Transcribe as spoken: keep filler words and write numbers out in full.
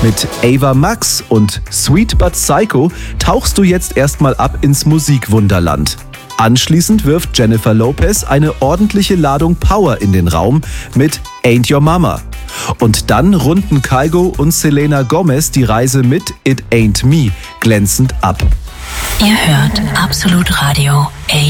Mit Ava Max und Sweet But Psycho tauchst du jetzt erstmal ab ins Musikwunderland. Anschließend wirft Jennifer Lopez eine ordentliche Ladung Power in den Raum mit Ain't Your Mama. Und dann runden Kygo und Selena Gomez die Reise mit It Ain't Me glänzend ab. Ihr hört Absolut Radio A